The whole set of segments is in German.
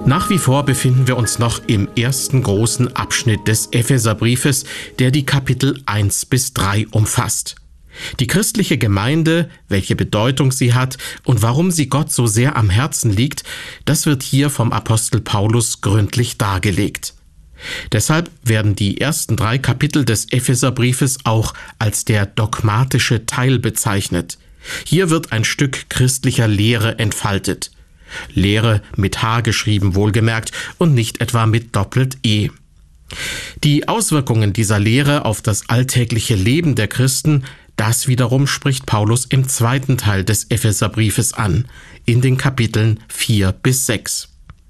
Nach wie vor befinden wir uns noch im ersten großen Abschnitt des Epheserbriefes, der die Kapitel 1 bis 3 umfasst. Die christliche Gemeinde, welche Bedeutung sie hat und warum sie Gott so sehr am Herzen liegt, das wird hier vom Apostel Paulus gründlich dargelegt. Deshalb werden die ersten 3 Kapitel des Epheserbriefes auch als der dogmatische Teil bezeichnet. Hier wird ein Stück christlicher Lehre entfaltet. Lehre mit H geschrieben, wohlgemerkt, und nicht etwa mit Doppelt-E. Die Auswirkungen dieser Lehre auf das alltägliche Leben der Christen, das wiederum spricht Paulus im zweiten Teil des Epheserbriefes an, in den Kapiteln 4 bis 6.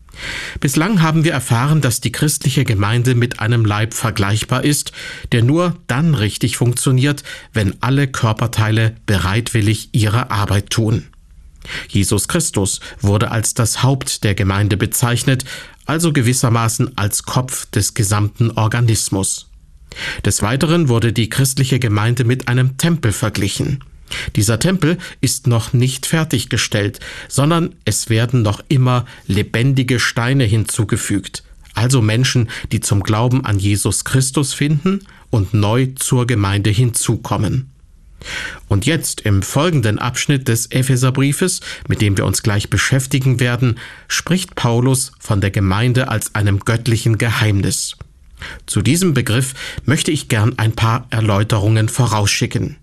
Bislang haben wir erfahren, dass die christliche Gemeinde mit einem Leib vergleichbar ist, der nur dann richtig funktioniert, wenn alle Körperteile bereitwillig ihre Arbeit tun. Jesus Christus wurde als das Haupt der Gemeinde bezeichnet, also gewissermaßen als Kopf des gesamten Organismus. Des Weiteren wurde die christliche Gemeinde mit einem Tempel verglichen. Dieser Tempel ist noch nicht fertiggestellt, sondern es werden noch immer lebendige Steine hinzugefügt, also Menschen, die zum Glauben an Jesus Christus finden und neu zur Gemeinde hinzukommen. Und jetzt im folgenden Abschnitt des Epheserbriefes, mit dem wir uns gleich beschäftigen werden, spricht Paulus von der Gemeinde als einem göttlichen Geheimnis. Zu diesem Begriff möchte ich gern ein paar Erläuterungen vorausschicken.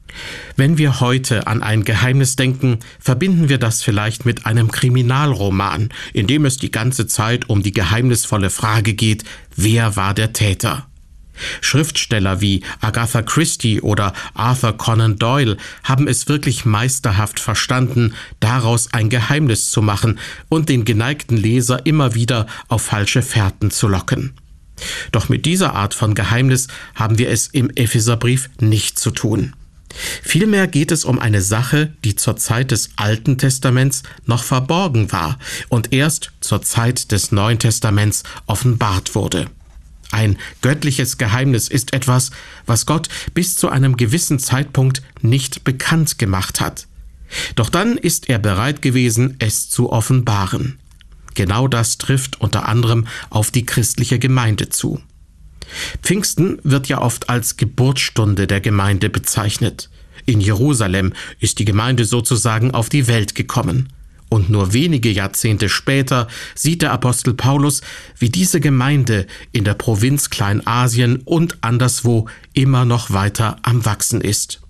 Wenn wir heute an ein Geheimnis denken, verbinden wir das vielleicht mit einem Kriminalroman, in dem es die ganze Zeit um die geheimnisvolle Frage geht, wer war der Täter? Schriftsteller wie Agatha Christie oder Arthur Conan Doyle haben es wirklich meisterhaft verstanden, daraus ein Geheimnis zu machen und den geneigten Leser immer wieder auf falsche Fährten zu locken. Doch mit dieser Art von Geheimnis haben wir es im Epheserbrief nicht zu tun. Vielmehr geht es um eine Sache, die zur Zeit des Alten Testaments noch verborgen war und erst zur Zeit des Neuen Testaments offenbart wurde. Ein göttliches Geheimnis ist etwas, was Gott bis zu einem gewissen Zeitpunkt nicht bekannt gemacht hat. Doch dann ist er bereit gewesen, es zu offenbaren. Genau das trifft unter anderem auf die christliche Gemeinde zu. Pfingsten wird ja oft als Geburtsstunde der Gemeinde bezeichnet. In Jerusalem ist die Gemeinde sozusagen auf die Welt gekommen. Und nur wenige Jahrzehnte später sieht der Apostel Paulus, wie diese Gemeinde in der Provinz Kleinasien und anderswo immer noch weiter am Wachsen ist.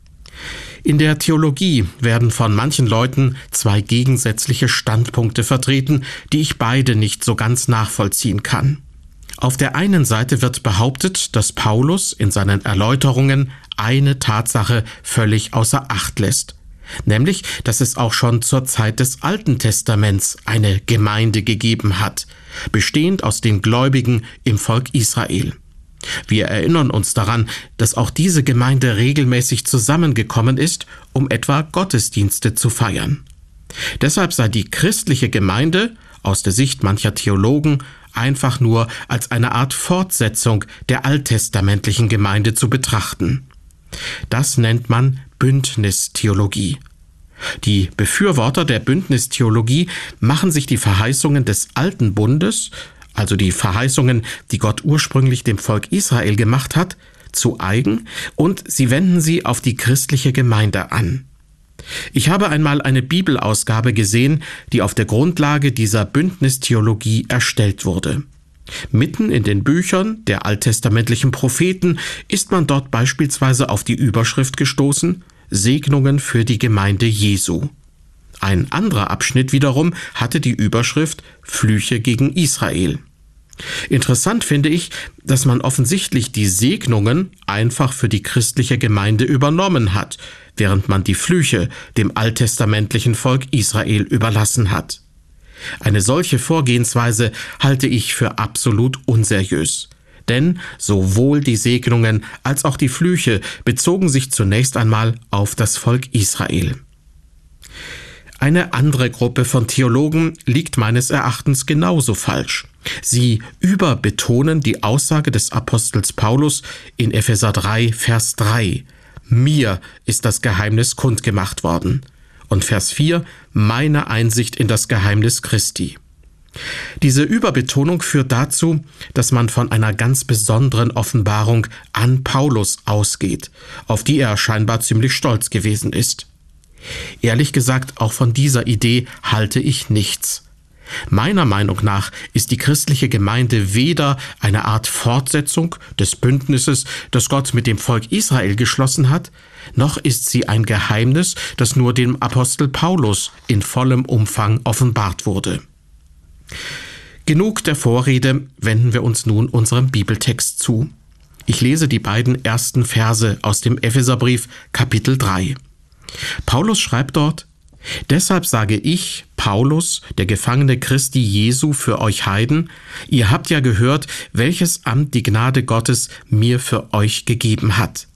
In der Theologie werden von manchen Leuten 2 gegensätzliche Standpunkte vertreten, die ich beide nicht so ganz nachvollziehen kann. Auf der einen Seite wird behauptet, dass Paulus in seinen Erläuterungen eine Tatsache völlig außer Acht lässt. Nämlich, dass es auch schon zur Zeit des Alten Testaments eine Gemeinde gegeben hat, bestehend aus den Gläubigen im Volk Israel. Wir erinnern uns daran, dass auch diese Gemeinde regelmäßig zusammengekommen ist, um etwa Gottesdienste zu feiern. Deshalb sei die christliche Gemeinde, aus der Sicht mancher Theologen, einfach nur als eine Art Fortsetzung der alttestamentlichen Gemeinde zu betrachten. Das nennt man Bündnistheologie. Die Befürworter der Bündnistheologie machen sich die Verheißungen des Alten Bundes, also die Verheißungen, die Gott ursprünglich dem Volk Israel gemacht hat, zu eigen und sie wenden sie auf die christliche Gemeinde an. Ich habe einmal eine Bibelausgabe gesehen, die auf der Grundlage dieser Bündnistheologie erstellt wurde. Mitten in den Büchern der alttestamentlichen Propheten ist man dort beispielsweise auf die Überschrift gestoßen: Segnungen für die Gemeinde Jesu. Ein anderer Abschnitt wiederum hatte die Überschrift Flüche gegen Israel. Interessant finde ich, dass man offensichtlich die Segnungen einfach für die christliche Gemeinde übernommen hat, während man die Flüche dem alttestamentlichen Volk Israel überlassen hat. Eine solche Vorgehensweise halte ich für absolut unseriös. Denn sowohl die Segnungen als auch die Flüche bezogen sich zunächst einmal auf das Volk Israel. Eine andere Gruppe von Theologen liegt meines Erachtens genauso falsch. Sie überbetonen die Aussage des Apostels Paulus in Epheser 3, Vers 3. Mir ist das Geheimnis kundgemacht worden. Und Vers 4, meine Einsicht in das Geheimnis Christi. Diese Überbetonung führt dazu, dass man von einer ganz besonderen Offenbarung an Paulus ausgeht, auf die er scheinbar ziemlich stolz gewesen ist. Ehrlich gesagt, auch von dieser Idee halte ich nichts. Meiner Meinung nach ist die christliche Gemeinde weder eine Art Fortsetzung des Bündnisses, das Gott mit dem Volk Israel geschlossen hat, noch ist sie ein Geheimnis, das nur dem Apostel Paulus in vollem Umfang offenbart wurde. Genug der Vorrede, wenden wir uns nun unserem Bibeltext zu. Ich lese die beiden ersten Verse aus dem Epheserbrief, Kapitel 3. Paulus schreibt dort: Deshalb sage ich, Paulus, der Gefangene Christi Jesu für euch Heiden, ihr habt ja gehört, welches Amt die Gnade Gottes mir für euch gegeben hat.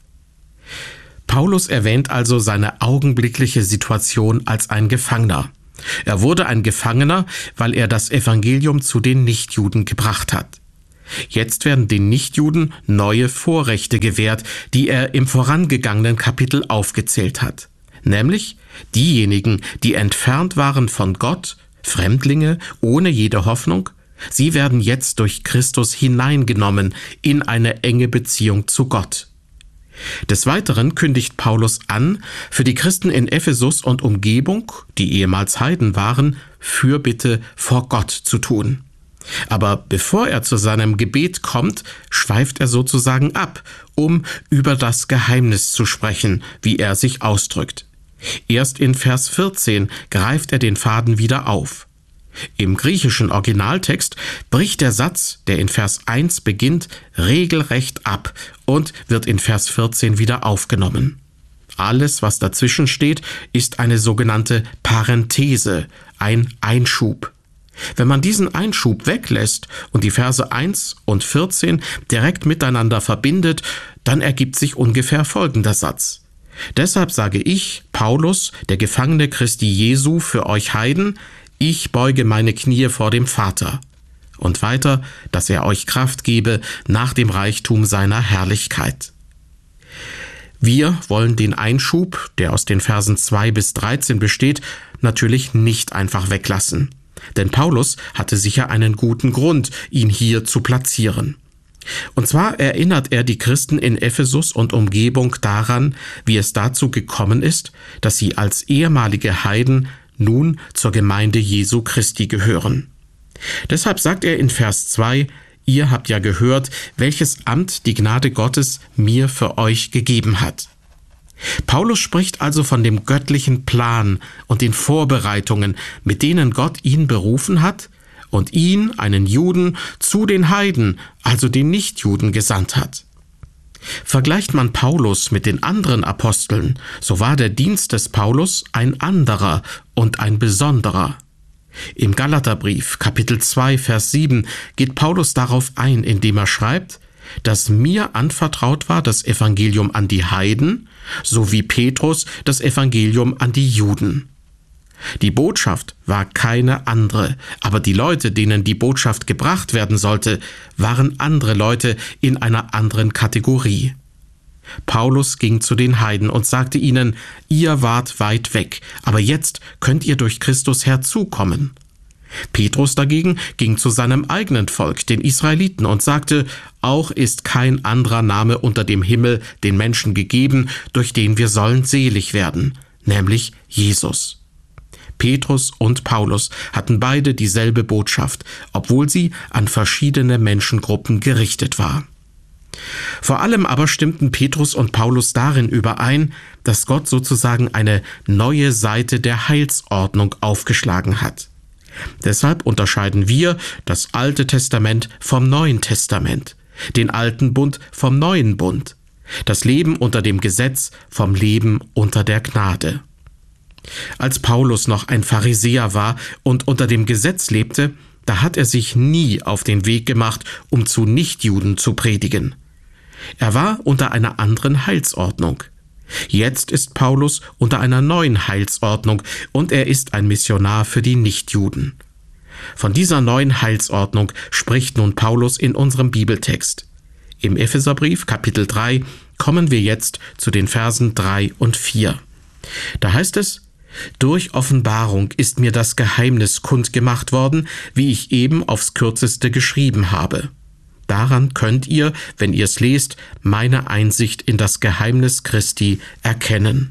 Paulus erwähnt also seine augenblickliche Situation als ein Gefangener. Er wurde ein Gefangener, weil er das Evangelium zu den Nichtjuden gebracht hat. Jetzt werden den Nichtjuden neue Vorrechte gewährt, die er im vorangegangenen Kapitel aufgezählt hat. Nämlich diejenigen, die entfernt waren von Gott, Fremdlinge ohne jede Hoffnung, sie werden jetzt durch Christus hineingenommen in eine enge Beziehung zu Gott. Des Weiteren kündigt Paulus an, für die Christen in Ephesus und Umgebung, die ehemals Heiden waren, Fürbitte vor Gott zu tun. Aber bevor er zu seinem Gebet kommt, schweift er sozusagen ab, um über das Geheimnis zu sprechen, wie er sich ausdrückt. Erst in Vers 14 greift er den Faden wieder auf. Im griechischen Originaltext bricht der Satz, der in Vers 1 beginnt, regelrecht ab und wird in Vers 14 wieder aufgenommen. Alles, was dazwischen steht, ist eine sogenannte Parenthese, ein Einschub. Wenn man diesen Einschub weglässt und die Verse 1 und 14 direkt miteinander verbindet, dann ergibt sich ungefähr folgender Satz: Deshalb sage ich, Paulus, der Gefangene Christi Jesu für euch Heiden, ich beuge meine Knie vor dem Vater. Und weiter, dass er euch Kraft gebe nach dem Reichtum seiner Herrlichkeit. Wir wollen den Einschub, der aus den Versen 2 bis 13 besteht, natürlich nicht einfach weglassen. Denn Paulus hatte sicher einen guten Grund, ihn hier zu platzieren. Und zwar erinnert er die Christen in Ephesus und Umgebung daran, wie es dazu gekommen ist, dass sie als ehemalige Heiden nun zur Gemeinde Jesu Christi gehören. Deshalb sagt er in Vers 2, ihr habt ja gehört, welches Amt die Gnade Gottes mir für euch gegeben hat. Paulus spricht also von dem göttlichen Plan und den Vorbereitungen, mit denen Gott ihn berufen hat und ihn, einen Juden, zu den Heiden, also den Nichtjuden, gesandt hat. Vergleicht man Paulus mit den anderen Aposteln, so war der Dienst des Paulus ein anderer und ein besonderer. Im Galaterbrief, Kapitel 2, Vers 7, geht Paulus darauf ein, indem er schreibt, dass mir anvertraut war das Evangelium an die Heiden, sowie Petrus das Evangelium an die Juden. Die Botschaft war keine andere, aber die Leute, denen die Botschaft gebracht werden sollte, waren andere Leute in einer anderen Kategorie. Paulus ging zu den Heiden und sagte ihnen, ihr wart weit weg, aber jetzt könnt ihr durch Christus herzukommen. Petrus dagegen ging zu seinem eigenen Volk, den Israeliten, und sagte, auch ist kein anderer Name unter dem Himmel den Menschen gegeben, durch den wir sollen selig werden, nämlich Jesus. Petrus und Paulus hatten beide dieselbe Botschaft, obwohl sie an verschiedene Menschengruppen gerichtet war. Vor allem aber stimmten Petrus und Paulus darin überein, dass Gott sozusagen eine neue Seite der Heilsordnung aufgeschlagen hat. Deshalb unterscheiden wir das Alte Testament vom Neuen Testament, den Alten Bund vom Neuen Bund, das Leben unter dem Gesetz vom Leben unter der Gnade. Als Paulus noch ein Pharisäer war und unter dem Gesetz lebte, da hat er sich nie auf den Weg gemacht, um zu Nichtjuden zu predigen. Er war unter einer anderen Heilsordnung. Jetzt ist Paulus unter einer neuen Heilsordnung und er ist ein Missionar für die Nichtjuden. Von dieser neuen Heilsordnung spricht nun Paulus in unserem Bibeltext. Im Epheserbrief, Kapitel 3, kommen wir jetzt zu den Versen 3 und 4. Da heißt es, Durch Offenbarung ist mir das Geheimnis kundgemacht worden, wie ich eben aufs Kürzeste geschrieben habe. Daran könnt ihr, wenn ihr es lest, meine Einsicht in das Geheimnis Christi erkennen.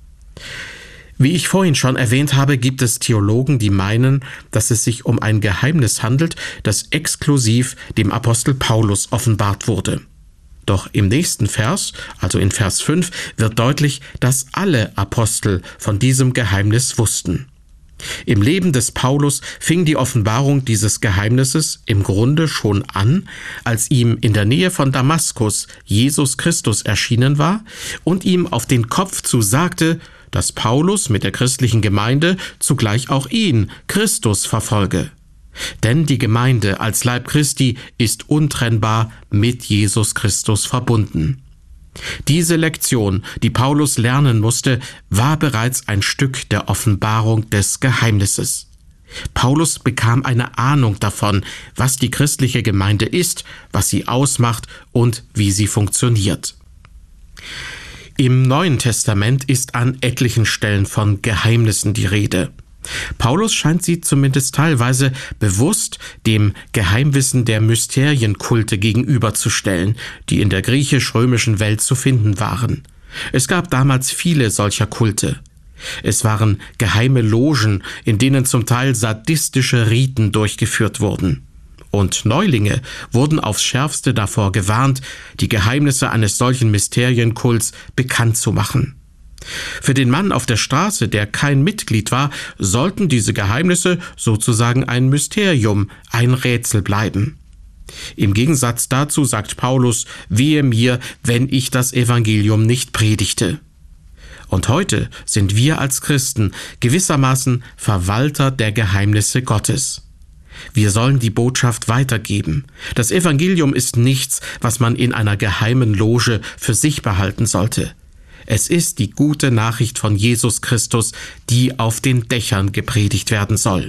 Wie ich vorhin schon erwähnt habe, gibt es Theologen, die meinen, dass es sich um ein Geheimnis handelt, das exklusiv dem Apostel Paulus offenbart wurde. Doch im nächsten Vers, also in Vers 5, wird deutlich, dass alle Apostel von diesem Geheimnis wussten. Im Leben des Paulus fing die Offenbarung dieses Geheimnisses im Grunde schon an, als ihm in der Nähe von Damaskus Jesus Christus erschienen war und ihm auf den Kopf zu sagte, dass Paulus mit der christlichen Gemeinde zugleich auch ihn, Christus, verfolge. Denn die Gemeinde als Leib Christi ist untrennbar mit Jesus Christus verbunden. Diese Lektion, die Paulus lernen musste, war bereits ein Stück der Offenbarung des Geheimnisses. Paulus bekam eine Ahnung davon, was die christliche Gemeinde ist, was sie ausmacht und wie sie funktioniert. Im Neuen Testament ist an etlichen Stellen von Geheimnissen die Rede. Paulus scheint sie zumindest teilweise bewusst dem Geheimwissen der Mysterienkulte gegenüberzustellen, die in der griechisch-römischen Welt zu finden waren. Es gab damals viele solcher Kulte. Es waren geheime Logen, in denen zum Teil sadistische Riten durchgeführt wurden. Und Neulinge wurden aufs Schärfste davor gewarnt, die Geheimnisse eines solchen Mysterienkults bekannt zu machen. Für den Mann auf der Straße, der kein Mitglied war, sollten diese Geheimnisse sozusagen ein Mysterium, ein Rätsel bleiben. Im Gegensatz dazu sagt Paulus, wehe mir, wenn ich das Evangelium nicht predigte. Und heute sind wir als Christen gewissermaßen Verwalter der Geheimnisse Gottes. Wir sollen die Botschaft weitergeben. Das Evangelium ist nichts, was man in einer geheimen Loge für sich behalten sollte. Es ist die gute Nachricht von Jesus Christus, die auf den Dächern gepredigt werden soll.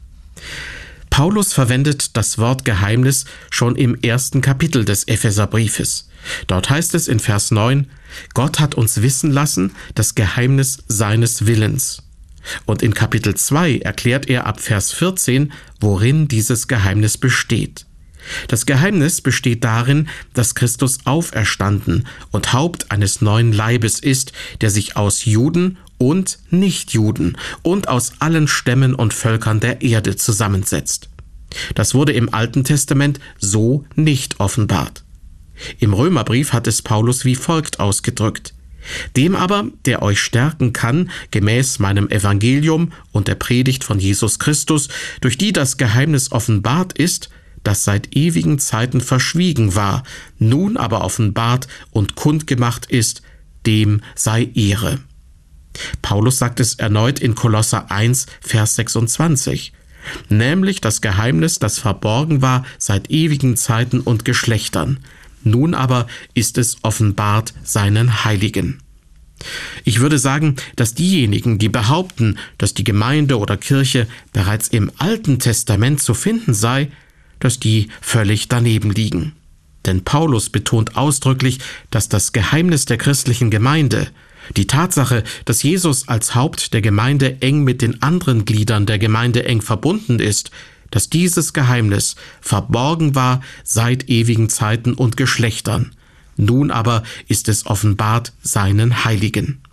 Paulus verwendet das Wort Geheimnis schon im 1. Kapitel des Epheserbriefes. Dort heißt es in Vers 9, Gott hat uns wissen lassen das Geheimnis seines Willens. Und in Kapitel 2 erklärt er ab Vers 14, worin dieses Geheimnis besteht. Das Geheimnis besteht darin, dass Christus auferstanden und Haupt eines neuen Leibes ist, der sich aus Juden und Nichtjuden und aus allen Stämmen und Völkern der Erde zusammensetzt. Das wurde im Alten Testament so nicht offenbart. Im Römerbrief hat es Paulus wie folgt ausgedrückt: Dem aber, der euch stärken kann, gemäß meinem Evangelium und der Predigt von Jesus Christus, durch die das Geheimnis offenbart ist, das seit ewigen Zeiten verschwiegen war, nun aber offenbart und kundgemacht ist, dem sei Ehre. Paulus sagt es erneut in Kolosser 1, Vers 26, nämlich das Geheimnis, das verborgen war seit ewigen Zeiten und Geschlechtern. Nun aber ist es offenbart seinen Heiligen. Ich würde sagen, dass diejenigen, die behaupten, dass die Gemeinde oder Kirche bereits im Alten Testament zu finden sei, dass die völlig daneben liegen. Denn Paulus betont ausdrücklich, dass das Geheimnis der christlichen Gemeinde, die Tatsache, dass Jesus als Haupt der Gemeinde eng mit den anderen Gliedern der Gemeinde eng verbunden ist, dass dieses Geheimnis verborgen war seit ewigen Zeiten und Geschlechtern. Nun aber ist es offenbart seinen Heiligen.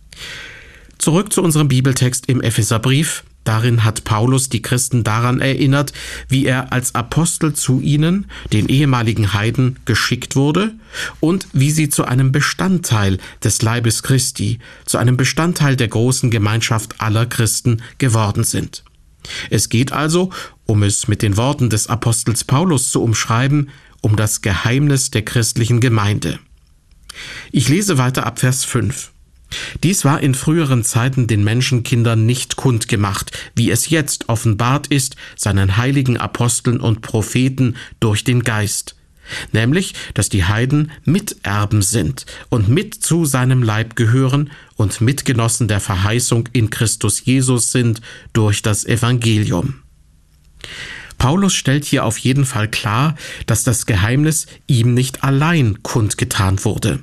Zurück zu unserem Bibeltext im Epheserbrief. Darin hat Paulus die Christen daran erinnert, wie er als Apostel zu ihnen, den ehemaligen Heiden, geschickt wurde und wie sie zu einem Bestandteil des Leibes Christi, zu einem Bestandteil der großen Gemeinschaft aller Christen geworden sind. Es geht also, um es mit den Worten des Apostels Paulus zu umschreiben, um das Geheimnis der christlichen Gemeinde. Ich lese weiter ab Vers 5. Dies war in früheren Zeiten den Menschenkindern nicht kundgemacht, wie es jetzt offenbart ist, seinen heiligen Aposteln und Propheten durch den Geist, nämlich, dass die Heiden Miterben sind und mit zu seinem Leib gehören und Mitgenossen der Verheißung in Christus Jesus sind durch das Evangelium. Paulus stellt hier auf jeden Fall klar, dass das Geheimnis ihm nicht allein kundgetan wurde.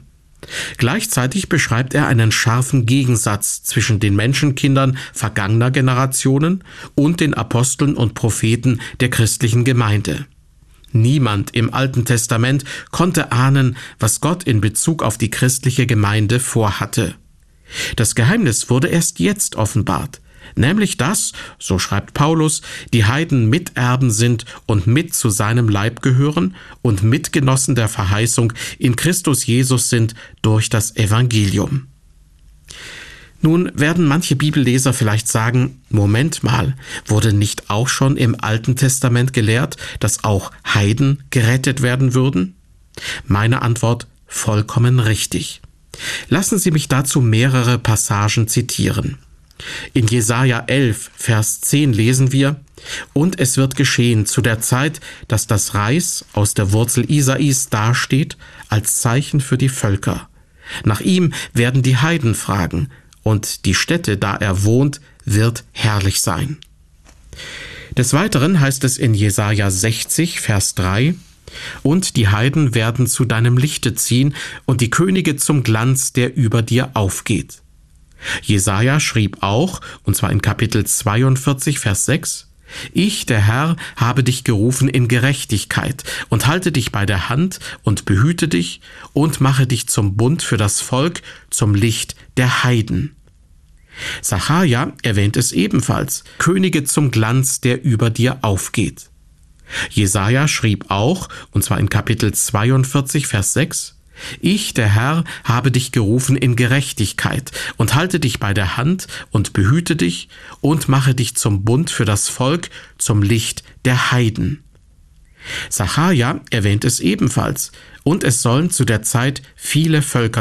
Gleichzeitig beschreibt er einen scharfen Gegensatz zwischen den Menschenkindern vergangener Generationen und den Aposteln und Propheten der christlichen Gemeinde. Niemand im Alten Testament konnte ahnen, was Gott in Bezug auf die christliche Gemeinde vorhatte. Das Geheimnis wurde erst jetzt offenbart, nämlich dass, so schreibt Paulus, die Heiden Miterben sind und mit zu seinem Leib gehören und Mitgenossen der Verheißung in Christus Jesus sind durch das Evangelium. Nun werden manche Bibelleser vielleicht sagen, Moment mal, wurde nicht auch schon im Alten Testament gelehrt, dass auch Heiden gerettet werden würden? Meine Antwort: vollkommen richtig. Lassen Sie mich dazu mehrere Passagen zitieren. In Jesaja 11, Vers 10 lesen wir: Und es wird geschehen zu der Zeit, dass das Reis aus der Wurzel Isais dasteht, als Zeichen für die Völker. Nach ihm werden die Heiden fragen, und die Stätte, da er wohnt, wird herrlich sein. Des Weiteren heißt es in Jesaja 60, Vers 3: Und die Heiden werden zu deinem Lichte ziehen und die Könige zum Glanz, der über dir aufgeht. Jesaja schrieb auch, und zwar in Kapitel 42, Vers 6: Ich, der Herr, habe dich gerufen in Gerechtigkeit und halte dich bei der Hand und behüte dich und mache dich zum Bund für das Volk, zum Licht der Heiden. Sacharja erwähnt es ebenfalls: Könige zum Glanz, der über dir aufgeht. Jesaja schrieb auch, und zwar in Kapitel 42, Vers 6: Ich, der Herr, habe dich gerufen in Gerechtigkeit und halte dich bei der Hand und behüte dich und mache dich zum Bund für das Volk, zum Licht der Heiden. Sacharja erwähnt es ebenfalls: Und es sollen zu der Zeit viele Völker